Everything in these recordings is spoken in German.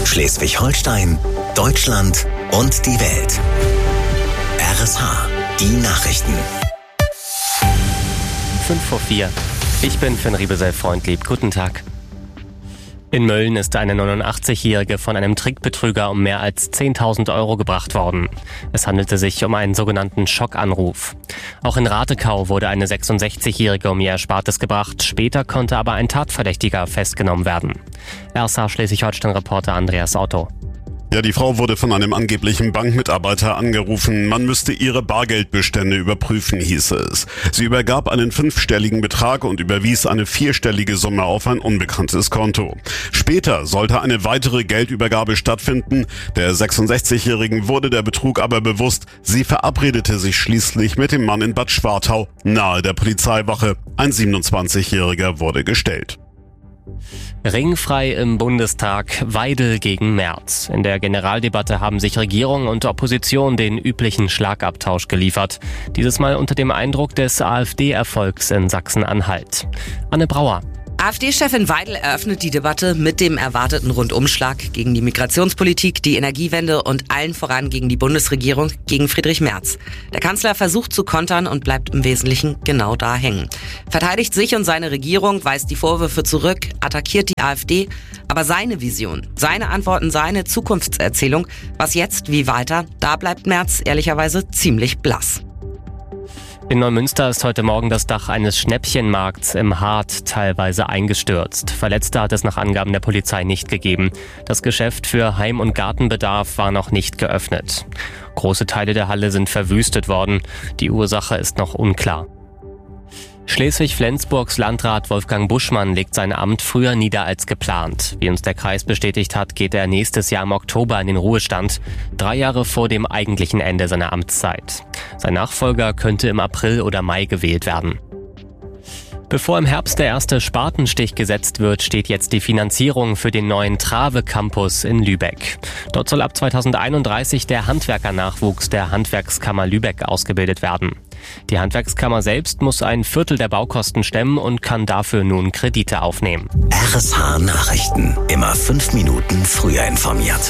Schleswig-Holstein, Deutschland und die Welt. RSH, die Nachrichten. 5:04. Ich bin Finn Riebesell-Freundlieb. Guten Tag. In Mölln ist eine 89-Jährige von einem Trickbetrüger um mehr als 10.000 Euro gebracht worden. Es handelte sich um einen sogenannten Schockanruf. Auch in Ratekau wurde eine 66-Jährige um ihr Erspartes gebracht. Später konnte aber ein Tatverdächtiger festgenommen werden. RSH Schleswig-Holstein-Reporter Andreas Otto. Ja, die Frau wurde von einem angeblichen Bankmitarbeiter angerufen. Man müsste ihre Bargeldbestände überprüfen, hieß es. Sie übergab einen 5-stelligen Betrag und überwies eine 4-stellige Summe auf ein unbekanntes Konto. Später sollte eine weitere Geldübergabe stattfinden. Der 66-Jährigen wurde der Betrug aber bewusst. Sie verabredete sich schließlich mit dem Mann in Bad Schwartau, nahe der Polizeiwache. Ein 27-Jähriger wurde gestellt. Ringfrei im Bundestag, Weidel gegen Merz. In der Generaldebatte haben sich Regierung und Opposition den üblichen Schlagabtausch geliefert. Dieses Mal unter dem Eindruck des AfD-Erfolgs in Sachsen-Anhalt. Anne Brauer. AfD-Chefin Weidel eröffnet die Debatte mit dem erwarteten Rundumschlag gegen die Migrationspolitik, die Energiewende und allen voran gegen die Bundesregierung, gegen Friedrich Merz. Der Kanzler versucht zu kontern und bleibt im Wesentlichen genau da hängen. Verteidigt sich und seine Regierung, weist die Vorwürfe zurück, attackiert die AfD. Aber seine Vision, seine Antworten, seine Zukunftserzählung, was jetzt, wie weiter, da bleibt Merz ehrlicherweise ziemlich blass. In Neumünster ist heute Morgen das Dach eines Schnäppchenmarkts im Hart teilweise eingestürzt. Verletzte hat es nach Angaben der Polizei nicht gegeben. Das Geschäft für Heim- und Gartenbedarf war noch nicht geöffnet. Große Teile der Halle sind verwüstet worden. Die Ursache ist noch unklar. Schleswig-Flensburgs Landrat Wolfgang Buschmann legt sein Amt früher nieder als geplant. Wie uns der Kreis bestätigt hat, geht er nächstes Jahr im Oktober in den Ruhestand, 3 Jahre vor dem eigentlichen Ende seiner Amtszeit. Sein Nachfolger könnte im April oder Mai gewählt werden. Bevor im Herbst der erste Spatenstich gesetzt wird, steht jetzt die Finanzierung für den neuen Trave Campus in Lübeck. Dort soll ab 2031 der Handwerkernachwuchs der Handwerkskammer Lübeck ausgebildet werden. Die Handwerkskammer selbst muss ein Viertel der Baukosten stemmen und kann dafür nun Kredite aufnehmen. RSH Nachrichten. Immer 5 Minuten früher informiert.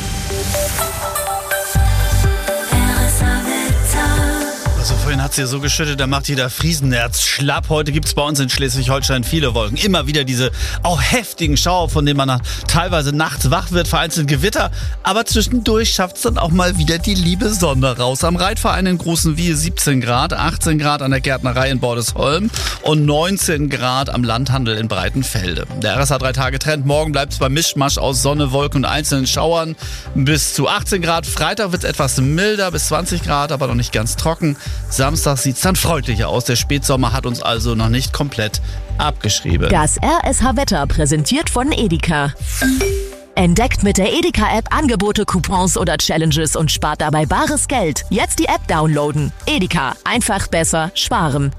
Also vorhin hat es hier so geschüttet, da macht jeder Friesennerz schlapp. Heute gibt es bei uns in Schleswig-Holstein viele Wolken. Immer wieder diese auch heftigen Schauer, von denen man teilweise nachts wach wird, vereinzelt Gewitter. Aber zwischendurch schafft es dann auch mal wieder die liebe Sonne raus. Am Reitverein in Großenwiehe 17 Grad, 18 Grad an der Gärtnerei in Bordesholm und 19 Grad am Landhandel in Breitenfelde. Der RSH 3-Tage-Trend. Morgen bleibt es beim Mischmasch aus Sonne, Wolken und einzelnen Schauern bis zu 18 Grad. Freitag wird es etwas milder, bis 20 Grad, aber noch nicht ganz trocken. Samstag sieht es dann freundlicher aus. Der Spätsommer hat uns also noch nicht komplett abgeschrieben. Das RSH-Wetter präsentiert von Edeka. Entdeckt mit der Edeka-App Angebote, Coupons oder Challenges und spart dabei bares Geld. Jetzt die App downloaden. Edeka. Einfach besser sparen.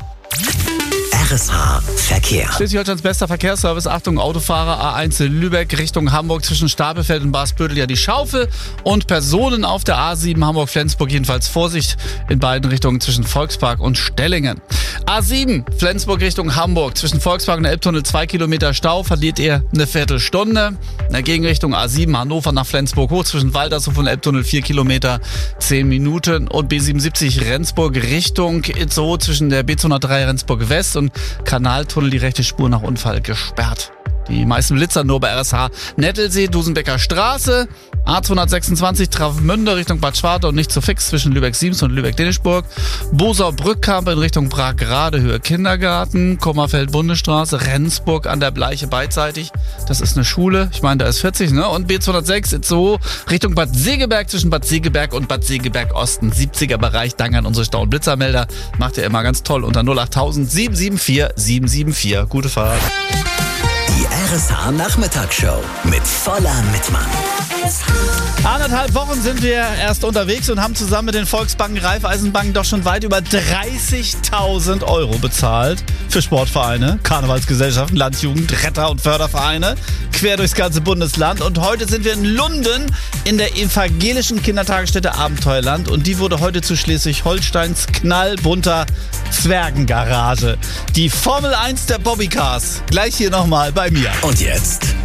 RSH Verkehr. Schleswig-Holsteins bester Verkehrsservice. Achtung, Autofahrer A1 in Lübeck Richtung Hamburg zwischen Stapelfeld und Basbüttel ja die Schaufel und Personen auf der A7 Hamburg-Flensburg jedenfalls Vorsicht in beiden Richtungen zwischen Volkspark und Stellingen. A7 Flensburg Richtung Hamburg zwischen Volkspark und Elbtunnel 2 Kilometer Stau, verliert ihr eine Viertelstunde. In der Gegenrichtung A7 Hannover nach Flensburg hoch zwischen Waldershof und Elbtunnel 4 Kilometer 10 Minuten und B77 Rendsburg Richtung Itzehoe zwischen der B203 Rendsburg West und Kanaltunnel die rechte Spur nach Unfall gesperrt. Die meisten Blitzer nur bei RSH Nettelsee, Dusenbecker Straße, A226 Travemünde Richtung Bad Schwartau und nicht zu fix zwischen Lübeck-Siemens und Lübeck-Denischburg, Bosau-Brückkamp in Richtung Prag-Grade Höhe Kindergarten, Kommerfeld-Bundesstraße, Rendsburg an der Bleiche beidseitig, das ist eine Schule, ich meine da ist 40, ne? Und B206 Itzehoe Richtung Bad Segeberg zwischen Bad Segeberg und Bad Segeberg Osten, 70er Bereich, danke an unsere Stau- und Blitzermelder, macht ihr immer ganz toll unter 08000 774 774. Gute Fahrt. Die RSH Nachmittagsshow mit voller Mitmann. 1,5 Wochen sind wir erst unterwegs und haben zusammen mit den Volksbanken, Raiffeisenbanken doch schon weit über 30.000 Euro bezahlt für Sportvereine, Karnevalsgesellschaften, Landjugend, Retter- und Fördervereine quer durchs ganze Bundesland. Und heute sind wir in Lunden in der evangelischen Kindertagesstätte Abenteuerland und die wurde heute zu Schleswig-Holsteins knallbunter Zwergengarage. Die Formel 1 der Bobbycars. Gleich hier nochmal bei mir. Und jetzt